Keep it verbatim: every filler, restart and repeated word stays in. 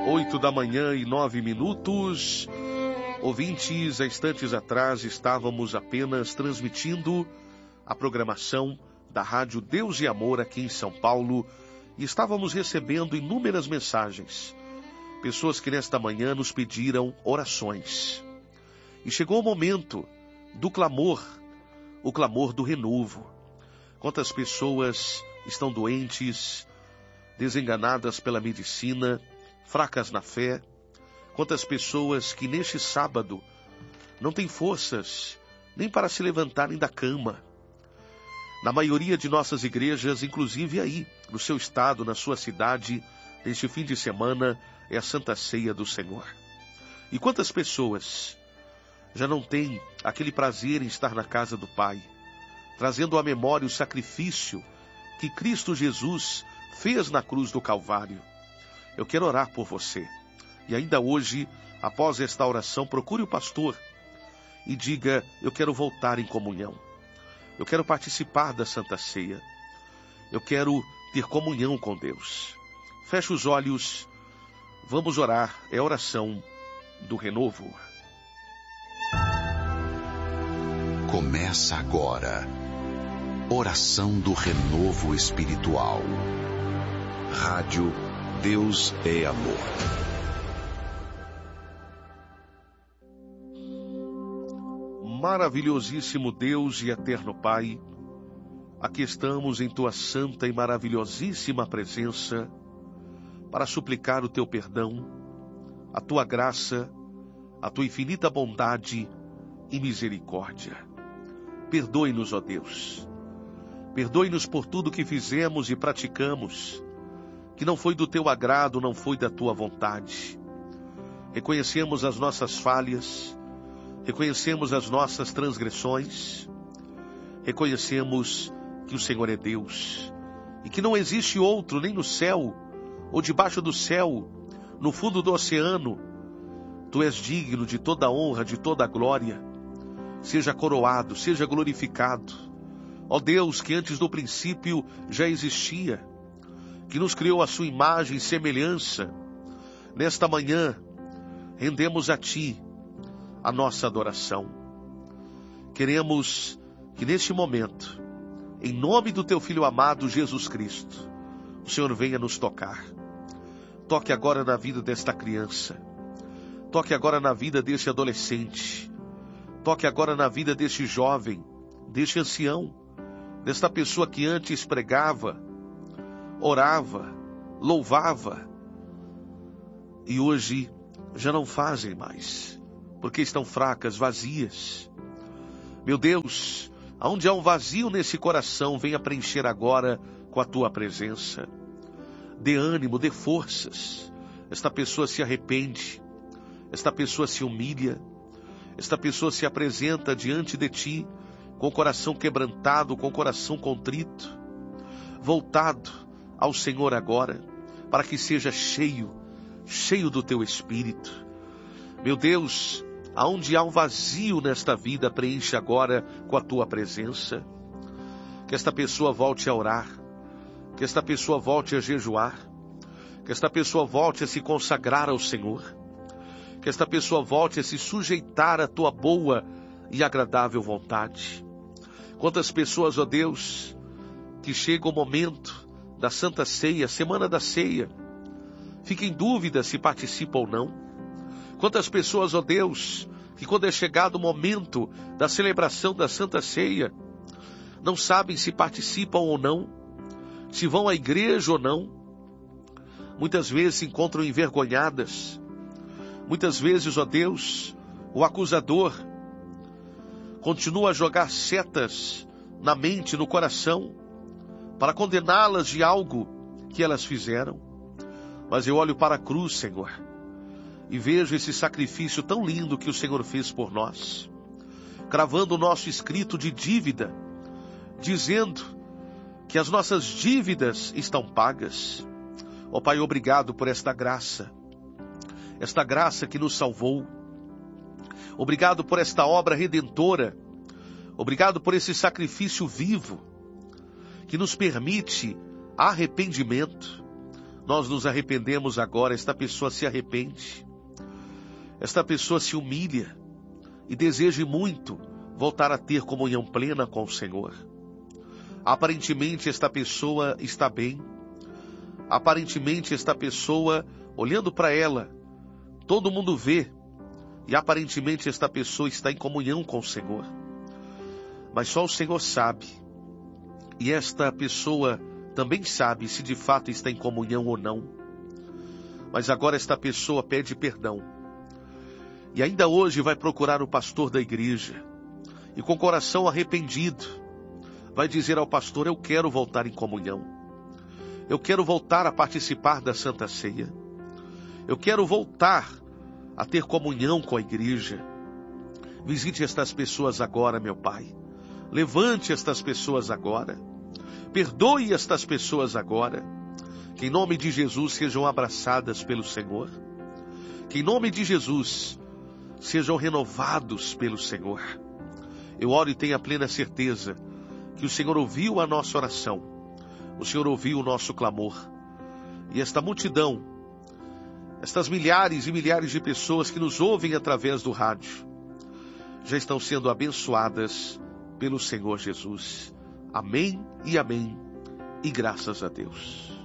Oito da manhã e nove minutos. Ouvintes, há instantes atrás estávamos apenas transmitindo a programação da Rádio Deus e Amor aqui em São Paulo e estávamos recebendo inúmeras mensagens. Pessoas que nesta manhã nos pediram orações. E chegou o momento do clamor, o clamor do renovo. Quantas pessoas estão doentes, desenganadas pela medicina, fracas na fé. Quantas pessoas que neste sábado não têm forças nem para se levantarem da cama. Na maioria de nossas igrejas, inclusive aí, no seu estado, na sua cidade, neste fim de semana, é a Santa Ceia do Senhor. E quantas pessoas já não têm aquele prazer em estar na casa do Pai, trazendo à memória o sacrifício que Cristo Jesus fez na cruz do Calvário. Eu quero orar por você. E ainda hoje, após esta oração, procure o pastor e diga: eu quero voltar em comunhão. Eu quero participar da Santa Ceia. Eu quero ter comunhão com Deus. Feche os olhos. Vamos orar. É a oração do renovo. Começa agora. Oração do renovo espiritual. Rádio Deus é Amor. Maravilhosíssimo Deus e eterno Pai, aqui estamos em Tua santa e maravilhosíssima presença para suplicar o Teu perdão, a Tua graça, a Tua infinita bondade e misericórdia. Perdoe-nos, ó Deus. Perdoe-nos por tudo que fizemos e praticamos, que não foi do Teu agrado, não foi da Tua vontade. Reconhecemos as nossas falhas, reconhecemos as nossas transgressões, reconhecemos que o Senhor é Deus e que não existe outro, nem no céu, ou debaixo do céu, no fundo do oceano. Tu és digno de toda honra, de toda glória. Seja coroado, seja glorificado. Ó Deus, que antes do princípio já existia, que nos criou a sua imagem e semelhança, nesta manhã rendemos a Ti a nossa adoração. Queremos que neste momento, em nome do Teu Filho amado Jesus Cristo, o Senhor venha nos tocar. Toque agora na vida desta criança. Toque agora na vida deste adolescente. Toque agora na vida deste jovem, deste ancião, desta pessoa que antes pregava, orava, louvava, e hoje já não fazem mais, porque estão fracas, vazias. Meu Deus, aonde há um vazio nesse coração, venha preencher agora com a Tua presença. Dê ânimo, dê forças. Esta pessoa se arrepende, esta pessoa se humilha, esta pessoa se apresenta diante de Ti, com o coração quebrantado, com o coração contrito, voltado ao Senhor agora, para que seja cheio, cheio do Teu Espírito. Meu Deus, aonde há um vazio nesta vida, preenche agora com a Tua presença. Que esta pessoa volte a orar, que esta pessoa volte a jejuar, que esta pessoa volte a se consagrar ao Senhor, que esta pessoa volte a se sujeitar à Tua boa e agradável vontade. Quantas pessoas, ó Deus, que chega o momento da Santa Ceia, Semana da Ceia, fica em dúvida se participa ou não. Quantas pessoas, ó Deus, que quando é chegado o momento da celebração da Santa Ceia, não sabem se participam ou não, se vão à igreja ou não. Muitas vezes se encontram envergonhadas. Muitas vezes, ó Deus, o acusador continua a jogar setas na mente, no coração, para condená-las de algo que elas fizeram. Mas eu olho para a cruz, Senhor, e vejo esse sacrifício tão lindo que o Senhor fez por nós, cravando o nosso escrito de dívida, dizendo que as nossas dívidas estão pagas. Ó Pai, obrigado por esta graça, esta graça que nos salvou. Obrigado por esta obra redentora. Obrigado por esse sacrifício vivo que nos permite arrependimento, nós nos arrependemos agora. Esta pessoa se arrepende, esta pessoa se humilha e deseja muito voltar a ter comunhão plena com o Senhor. Aparentemente esta pessoa está bem, aparentemente esta pessoa, olhando para ela, todo mundo vê, e aparentemente esta pessoa está em comunhão com o Senhor. Mas só o Senhor sabe, e esta pessoa também sabe se de fato está em comunhão ou não. Mas agora esta pessoa pede perdão, e ainda hoje vai procurar o pastor da igreja, e com o coração arrependido, vai dizer ao pastor: eu quero voltar em comunhão, eu quero voltar a participar da Santa Ceia, eu quero voltar a ter comunhão com a igreja. Visite estas pessoas agora, meu Pai. Levante estas pessoas agora. Perdoe estas pessoas agora. Que em nome de Jesus sejam abraçadas pelo Senhor. Que em nome de Jesus sejam renovados pelo Senhor. Eu oro e tenho a plena certeza que o Senhor ouviu a nossa oração. O Senhor ouviu o nosso clamor. E esta multidão, estas milhares e milhares de pessoas que nos ouvem através do rádio, já estão sendo abençoadas pelo Senhor Jesus. Amém e amém. E graças a Deus.